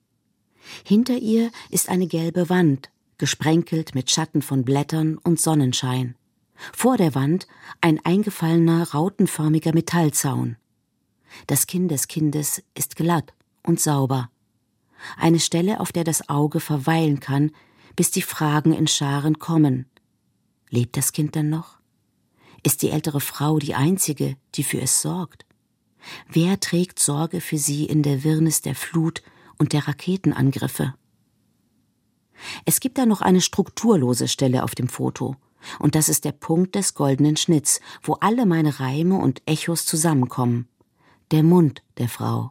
Hinter ihr ist eine gelbe Wand, gesprenkelt mit Schatten von Blättern und Sonnenschein. Vor der Wand ein eingefallener, rautenförmiger Metallzaun. Das Kinn des Kindes ist glatt und sauber. Eine Stelle, auf der das Auge verweilen kann, bis die Fragen in Scharen kommen. Lebt das Kind denn noch? Ist die ältere Frau die einzige, die für es sorgt? Wer trägt Sorge für sie in der Wirrnis der Flut und der Raketenangriffe? Es gibt da noch eine strukturlose Stelle auf dem Foto. Und das ist der Punkt des goldenen Schnitts, wo alle meine Reime und Echos zusammenkommen. Der Mund der Frau.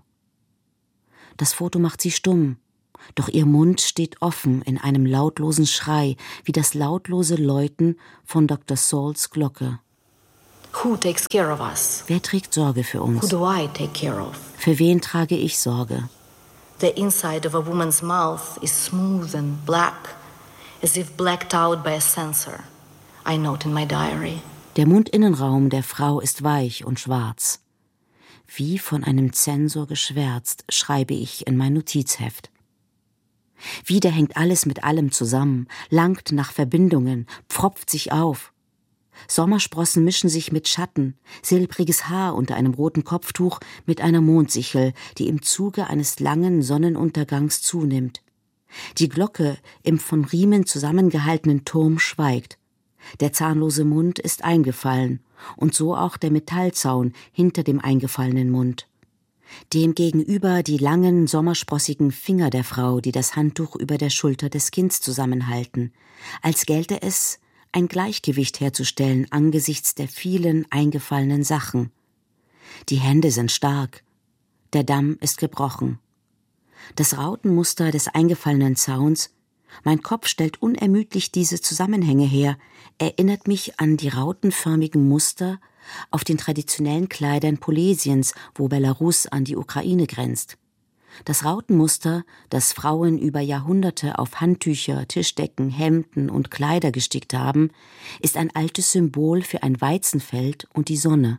Das Foto macht sie stumm. Doch ihr Mund steht offen in einem lautlosen Schrei, wie das lautlose Läuten von Dr. Sauls Glocke. Who takes care of us? Wer trägt Sorge für uns? Who do I take care of? Für wen trage ich Sorge? The inside of a woman's mouth is smooth and black, as if blacked out by a sensor. I note in my diary. Der Mundinnenraum der Frau ist weich und schwarz. Wie von einem Zensor geschwärzt, schreibe ich in mein Notizheft. Wieder hängt alles mit allem zusammen, langt nach Verbindungen, pfropft sich auf. Sommersprossen mischen sich mit Schatten, silbriges Haar unter einem roten Kopftuch mit einer Mondsichel, die im Zuge eines langen Sonnenuntergangs zunimmt. Die Glocke im von Riemen zusammengehaltenen Turm schweigt. Der zahnlose Mund ist eingefallen und so auch der Metallzaun hinter dem eingefallenen Mund. Demgegenüber die langen, sommersprossigen Finger der Frau, die das Handtuch über der Schulter des Kindes zusammenhalten, als gelte es, ein Gleichgewicht herzustellen angesichts der vielen eingefallenen Sachen. Die Hände sind stark, der Damm ist gebrochen. Das Rautenmuster des eingefallenen Zauns, mein Kopf stellt unermüdlich diese Zusammenhänge her, erinnert mich an die rautenförmigen Muster auf den traditionellen Kleidern Polesiens, wo Belarus an die Ukraine grenzt. Das Rautenmuster, das Frauen über Jahrhunderte auf Handtücher, Tischdecken, Hemden und Kleider gestickt haben, ist ein altes Symbol für ein Weizenfeld und die Sonne.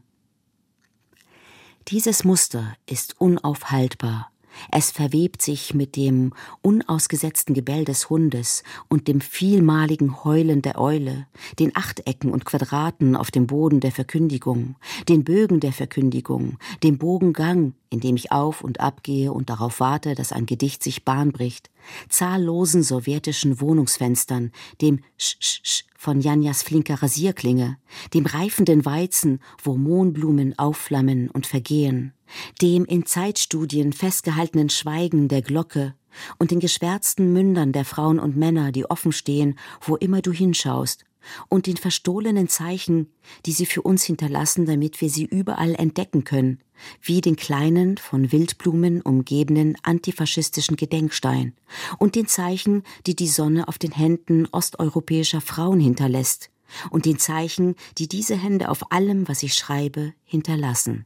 Dieses Muster ist unaufhaltbar. Es verwebt sich mit dem unausgesetzten Gebell des Hundes und dem vielmaligen Heulen der Eule, den Achtecken und Quadraten auf dem Boden der Verkündigung, den Bögen der Verkündigung, dem Bogengang indem ich auf und ab gehe und darauf warte, dass ein Gedicht sich Bahn bricht, zahllosen sowjetischen Wohnungsfenstern, dem Sch von Janjas flinker Rasierklinge, dem reifenden Weizen, wo Mohnblumen aufflammen und vergehen, dem in Zeitstudien festgehaltenen Schweigen der Glocke und den geschwärzten Mündern der Frauen und Männer, die offen stehen, wo immer du hinschaust, und den verstohlenen Zeichen, die sie für uns hinterlassen, damit wir sie überall entdecken können, wie den kleinen, von Wildblumen umgebenen antifaschistischen Gedenkstein und den Zeichen, die die Sonne auf den Händen osteuropäischer Frauen hinterlässt und den Zeichen, die diese Hände auf allem, was ich schreibe, hinterlassen.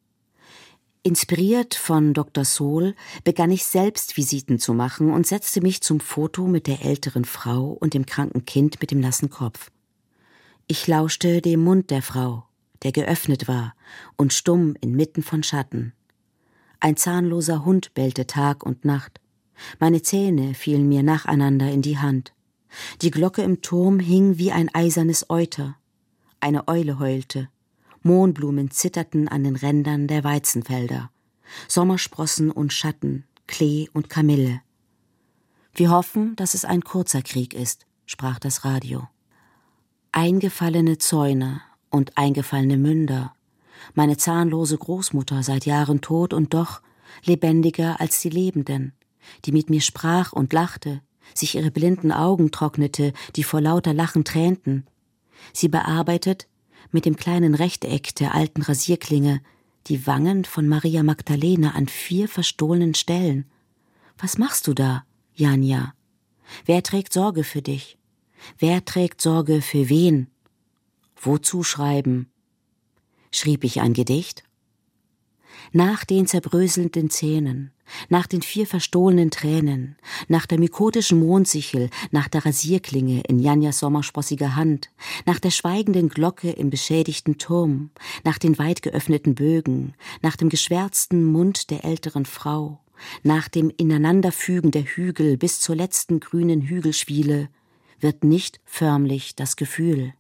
Inspiriert von Dr. Sohl begann ich selbst Visiten zu machen und setzte mich zum Foto mit der älteren Frau und dem kranken Kind mit dem nassen Kopf. Ich lauschte dem Mund der Frau, der geöffnet war und stumm inmitten von Schatten. Ein zahnloser Hund bellte Tag und Nacht. Meine Zähne fielen mir nacheinander in die Hand. Die Glocke im Turm hing wie ein eisernes Euter. Eine Eule heulte. Mohnblumen zitterten an den Rändern der Weizenfelder. Sommersprossen und Schatten, Klee und Kamille. Wir hoffen, dass es ein kurzer Krieg ist, sprach das Radio. Eingefallene Zäune und eingefallene Münder. Meine zahnlose Großmutter seit Jahren tot und doch lebendiger als die Lebenden, die mit mir sprach und lachte, sich ihre blinden Augen trocknete, die vor lauter Lachen tränten. Sie bearbeitet mit dem kleinen Rechteck der alten Rasierklinge die Wangen von Maria Magdalena an 4 verstohlenen Stellen. Was machst du da, Janja? Wer trägt Sorge für dich? Wer trägt Sorge für wen? Wozu schreiben? Schrieb ich ein Gedicht? Nach den zerbröselnden Zähnen, nach den 4 verstohlenen Tränen, nach der mykotischen Mondsichel, nach der Rasierklinge in Janjas sommersprossiger Hand, nach der schweigenden Glocke im beschädigten Turm, nach den weit geöffneten Bögen, nach dem geschwärzten Mund der älteren Frau, nach dem Ineinanderfügen der Hügel bis zur letzten grünen Hügelschwiele, wird nicht förmlich das Gefühl.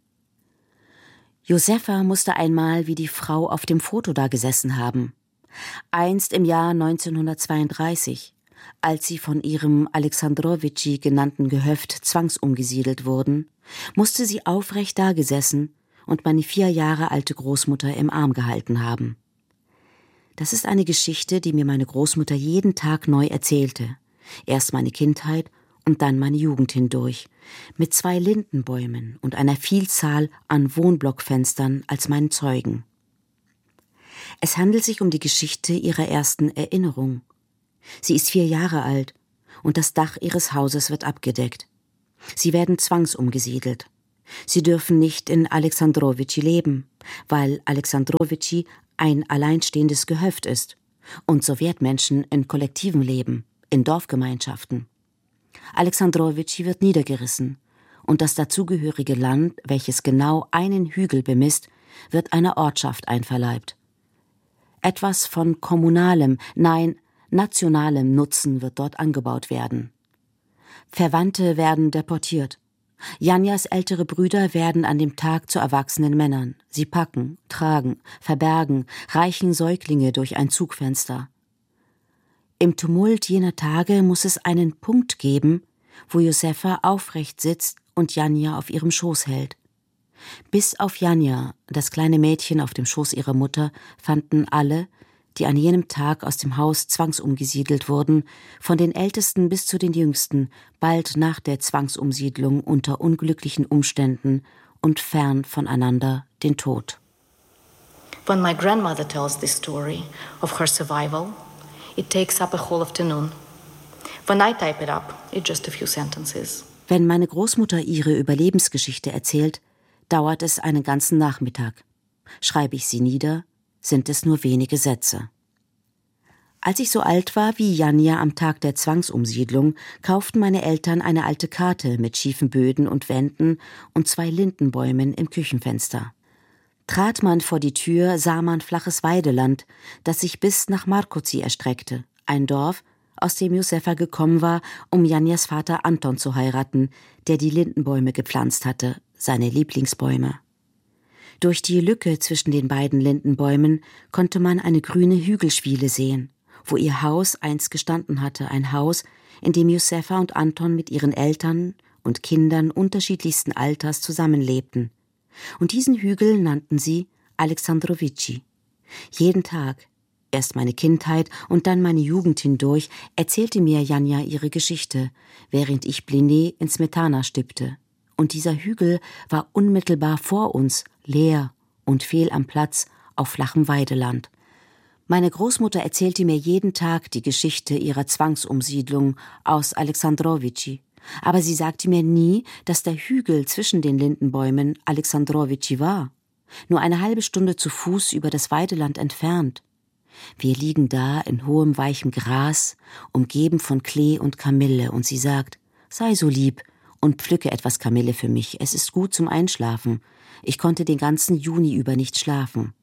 Josefa musste einmal wie die Frau auf dem Foto da gesessen haben. Einst im Jahr 1932, als sie von ihrem Alexandrowitschi genannten Gehöft zwangsumgesiedelt wurden, musste sie aufrecht dagesessen und meine 4 Jahre alte Großmutter im Arm gehalten haben. Das ist eine Geschichte, die mir meine Großmutter jeden Tag neu erzählte. Erst meine Kindheit und dann meine Jugend hindurch, mit 2 Lindenbäumen und einer Vielzahl an Wohnblockfenstern als meinen Zeugen. Es handelt sich um die Geschichte ihrer ersten Erinnerung. Sie ist 4 Jahre alt und das Dach ihres Hauses wird abgedeckt. Sie werden zwangsumgesiedelt. Sie dürfen nicht in Alexandrowitschi leben, weil Alexandrowitschi ein alleinstehendes Gehöft ist und Sowjetmenschen in Kollektiven leben, in Dorfgemeinschaften. Alexandrowitschi wird niedergerissen und das dazugehörige Land, welches genau einen Hügel bemisst, wird einer Ortschaft einverleibt. Etwas von kommunalem, nein, nationalem Nutzen wird dort angebaut werden. Verwandte werden deportiert. Janjas ältere Brüder werden an dem Tag zu erwachsenen Männern. Sie packen, tragen, verbergen, reichen Säuglinge durch ein Zugfenster. Im Tumult jener Tage muss es einen Punkt geben, wo Josefa aufrecht sitzt und Janja auf ihrem Schoß hält. Bis auf Janja, das kleine Mädchen auf dem Schoß ihrer Mutter, fanden alle, die an jenem Tag aus dem Haus zwangsumgesiedelt wurden, von den Ältesten bis zu den Jüngsten, bald nach der Zwangsumsiedlung unter unglücklichen Umständen und fern voneinander den Tod. When my grandmother tells this story of her survival, it takes up a whole afternoon. When I type it up, it's just a few sentences. Wenn meine Großmutter ihre Überlebensgeschichte erzählt, dauert es einen ganzen Nachmittag. Schreibe ich sie nieder, sind es nur wenige Sätze. Als ich so alt war wie Janja am Tag der Zwangsumsiedlung, kauften meine Eltern eine alte Karte mit schiefen Böden und Wänden und 2 Lindenbäumen im Küchenfenster. Trat man vor die Tür, sah man flaches Weideland, das sich bis nach Markoci erstreckte, ein Dorf, aus dem Josefa gekommen war, um Janjas Vater Anton zu heiraten, der die Lindenbäume gepflanzt hatte, seine Lieblingsbäume. Durch die Lücke zwischen den beiden Lindenbäumen konnte man eine grüne Hügelschwiele sehen, wo ihr Haus einst gestanden hatte, ein Haus, in dem Josefa und Anton mit ihren Eltern und Kindern unterschiedlichsten Alters zusammenlebten. Und diesen Hügel nannten sie Alexandrovici. Jeden Tag, erst meine Kindheit und dann meine Jugend hindurch, erzählte mir Janja ihre Geschichte, während ich Bliné in Smetana stippte. Und dieser Hügel war unmittelbar vor uns, leer und fehl am Platz auf flachem Weideland. Meine Großmutter erzählte mir jeden Tag die Geschichte ihrer Zwangsumsiedlung aus Alexandrovici. Aber sie sagte mir nie, dass der Hügel zwischen den Lindenbäumen Alexandrovici war. Nur eine halbe Stunde zu Fuß über das Weideland entfernt. Wir liegen da in hohem, weichem Gras, umgeben von Klee und Kamille, und sie sagt, sei so lieb und pflücke etwas Kamille für mich, es ist gut zum Einschlafen. Ich konnte den ganzen Juni über nicht schlafen.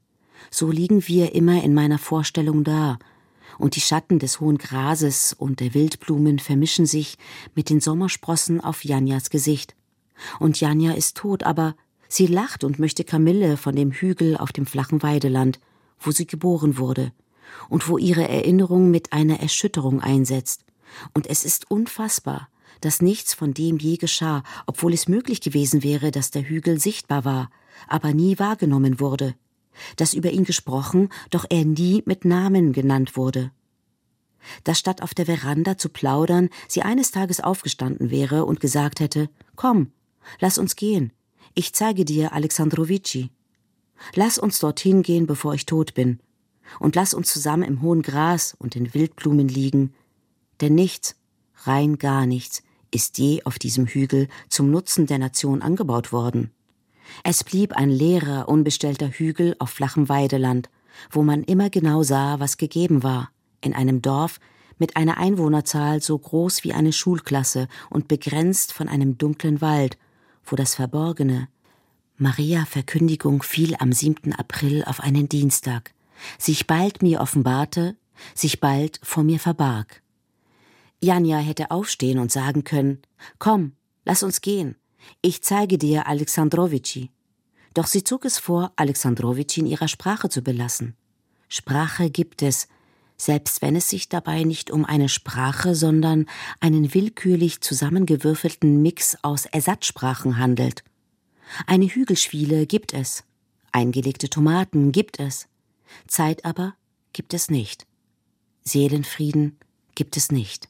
So liegen wir immer in meiner Vorstellung da, und die Schatten des hohen Grases und der Wildblumen vermischen sich mit den Sommersprossen auf Janjas Gesicht. Und Janja ist tot, aber sie lacht und möchte Kamille von dem Hügel auf dem flachen Weideland, wo sie geboren wurde und wo ihre Erinnerung mit einer Erschütterung einsetzt. Und es ist unfassbar, dass nichts von dem je geschah, obwohl es möglich gewesen wäre, dass der Hügel sichtbar war, aber nie wahrgenommen wurde. Dass über ihn gesprochen, doch er nie mit Namen genannt wurde. Dass statt auf der Veranda zu plaudern, sie eines Tages aufgestanden wäre und gesagt hätte, »Komm, lass uns gehen, ich zeige dir Alexandrovici. Lass uns dorthin gehen, bevor ich tot bin, und lass uns zusammen im hohen Gras und den Wildblumen liegen, denn nichts, rein gar nichts, ist je auf diesem Hügel zum Nutzen der Nation angebaut worden. Es blieb ein leerer, unbestellter Hügel auf flachem Weideland, wo man immer genau sah, was gegeben war, in einem Dorf mit einer Einwohnerzahl so groß wie eine Schulklasse und begrenzt von einem dunklen Wald, wo das Verborgene, Maria Verkündigung fiel am 7. April auf einen Dienstag, sich bald mir offenbarte, sich bald vor mir verbarg. Janja hätte aufstehen und sagen können, komm, lass uns gehen, ich zeige dir Alexandrovici. Doch sie zog es vor, Alexandrovici in ihrer Sprache zu belassen. Sprache gibt es, selbst wenn es sich dabei nicht um eine Sprache, sondern einen willkürlich zusammengewürfelten Mix aus Ersatzsprachen handelt. Eine Hügelschwiele gibt es, eingelegte Tomaten gibt es, Zeit aber gibt es nicht. Seelenfrieden gibt es nicht.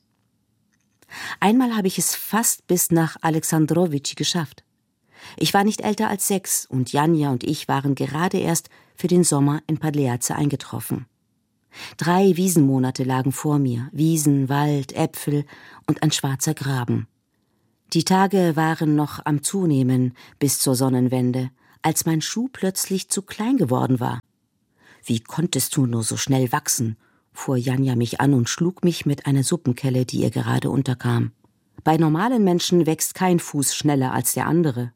Einmal habe ich es fast bis nach Alexandrovici geschafft. Ich war nicht älter als 6 und Janja und ich waren gerade erst für den Sommer in Padleace eingetroffen. 3 Wiesenmonate lagen vor mir, Wiesen, Wald, Äpfel und ein schwarzer Graben. Die Tage waren noch am Zunehmen bis zur Sonnenwende, als mein Schuh plötzlich zu klein geworden war. »Wie konntest du nur so schnell wachsen?« fuhr Janja mich an und schlug mich mit einer Suppenkelle, die ihr gerade unterkam. Bei normalen Menschen wächst kein Fuß schneller als der andere.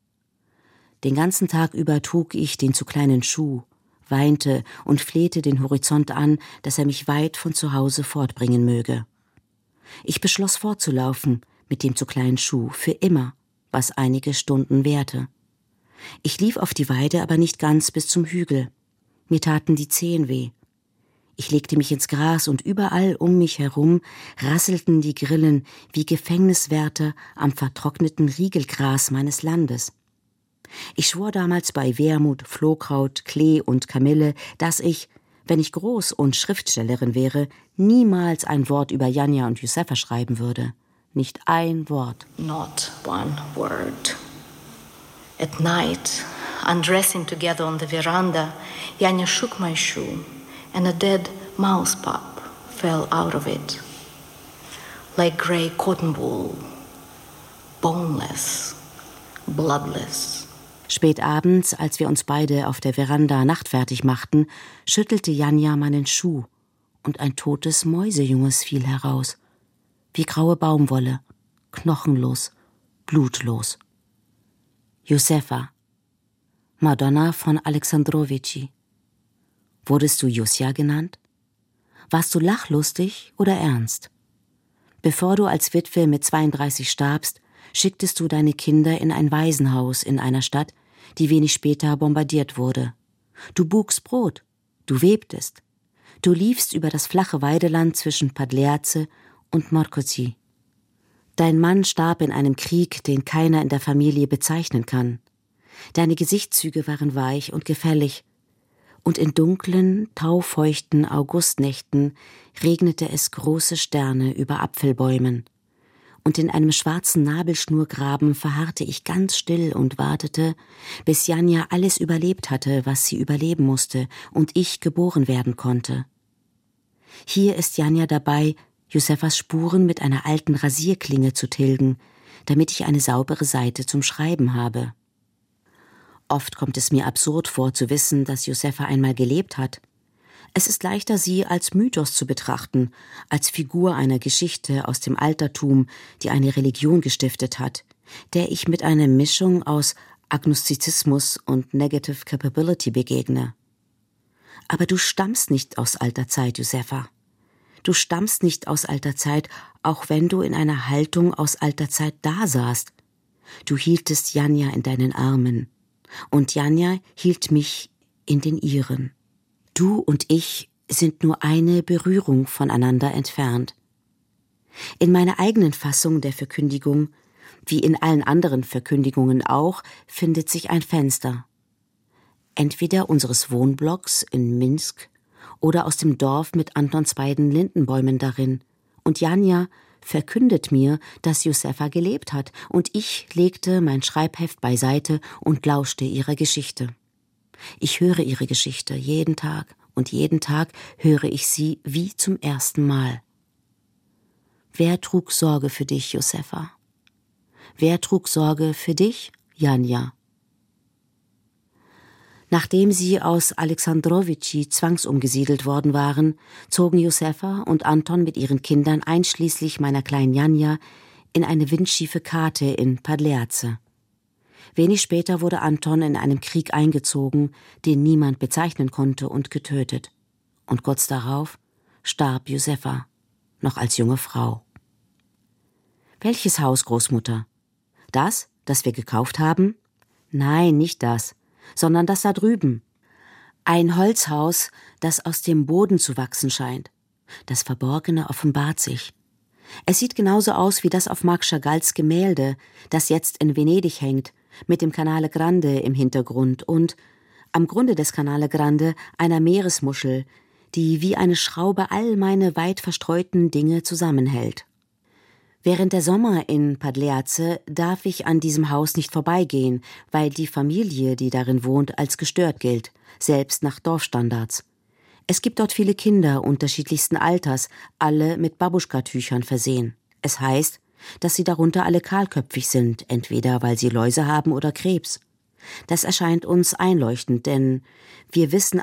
Den ganzen Tag über trug ich den zu kleinen Schuh, weinte und flehte den Horizont an, dass er mich weit von zu Hause fortbringen möge. Ich beschloss fortzulaufen mit dem zu kleinen Schuh, für immer, was einige Stunden währte. Ich lief auf die Weide, aber nicht ganz bis zum Hügel. Mir taten die Zehen weh. Ich legte mich ins Gras und überall um mich herum rasselten die Grillen wie Gefängniswärter am vertrockneten Riegelgras meines Landes. Ich schwor damals bei Wermut, Flohkraut, Klee und Kamille, dass ich, wenn ich groß und Schriftstellerin wäre, niemals ein Wort über Janja und Josefa schreiben würde. Nicht ein Wort. Not one word. At night, undressing together on the veranda, Janja shook my shoe, and a dead mouse pup fell out of it, like grey cotton wool, boneless, bloodless. Spät abends, als wir uns beide auf der Veranda nachtfertig machten, schüttelte Janja meinen Schuh und ein totes Mäusejunges fiel heraus, wie graue Baumwolle, knochenlos, blutlos. Josefa, Madonna von Alexandrovici. Wurdest du Jusja genannt? Warst du lachlustig oder ernst? Bevor du als Witwe mit 32 starbst, schicktest du deine Kinder in ein Waisenhaus in einer Stadt, die wenig später bombardiert wurde. Du bugst Brot, du webtest. Du liefst über das flache Weideland zwischen Padleace und Morcozi. Dein Mann starb in einem Krieg, den keiner in der Familie bezeichnen kann. Deine Gesichtszüge waren weich und gefällig. Und in dunklen, taufeuchten Augustnächten regnete es große Sterne über Apfelbäumen. Und in einem schwarzen Nabelschnurgraben verharrte ich ganz still und wartete, bis Janja alles überlebt hatte, was sie überleben musste, und ich geboren werden konnte. Hier ist Janja dabei, Josefas Spuren mit einer alten Rasierklinge zu tilgen, damit ich eine saubere Seite zum Schreiben habe. Oft kommt es mir absurd vor, zu wissen, dass Josefa einmal gelebt hat. Es ist leichter, sie als Mythos zu betrachten, als Figur einer Geschichte aus dem Altertum, die eine Religion gestiftet hat, der ich mit einer Mischung aus Agnostizismus und Negative Capability begegne. Aber du stammst nicht aus alter Zeit, Josefa. Du stammst nicht aus alter Zeit, auch wenn du in einer Haltung aus alter Zeit dasaßt. Du hieltest Janja in deinen Armen. Und Janja hielt mich in den ihren. Du und ich sind nur eine Berührung voneinander entfernt. In meiner eigenen Fassung der Verkündigung, wie in allen anderen Verkündigungen auch, findet sich ein Fenster. Entweder unseres Wohnblocks in Minsk oder aus dem Dorf mit Antons beiden Lindenbäumen darin. Und Janja verkündet mir, dass Josefa gelebt hat, und ich legte mein Schreibheft beiseite und lauschte ihrer Geschichte. Ich höre ihre Geschichte jeden Tag, und jeden Tag höre ich sie wie zum ersten Mal. Wer trug Sorge für dich, Josefa? Wer trug Sorge für dich, Janja? Nachdem sie aus Alexandrowitschi zwangsumgesiedelt worden waren, zogen Josefa und Anton mit ihren Kindern einschließlich meiner kleinen Janja in eine windschiefe Kate in Padleace. Wenig später wurde Anton in einem Krieg eingezogen, den niemand bezeichnen konnte, und getötet. Und kurz darauf starb Josefa, noch als junge Frau. Welches Haus, Großmutter? Das wir gekauft haben? Nein, nicht das, sondern das da drüben. Ein Holzhaus, das aus dem Boden zu wachsen scheint. Das Verborgene offenbart sich. Es sieht genauso aus wie das auf Marc Chagalls Gemälde, das jetzt in Venedig hängt, mit dem Canale Grande im Hintergrund und am Grunde des Canale Grande einer Meeresmuschel, die wie eine Schraube all meine weit verstreuten Dinge zusammenhält. Während der Sommer in Padleace darf ich an diesem Haus nicht vorbeigehen, weil die Familie, die darin wohnt, als gestört gilt, selbst nach Dorfstandards. Es gibt dort viele Kinder unterschiedlichsten Alters, alle mit Babuschka-Tüchern versehen. Es heißt, dass sie darunter alle kahlköpfig sind, entweder weil sie Läuse haben oder Krebs. Das erscheint uns einleuchtend, denn wir wissen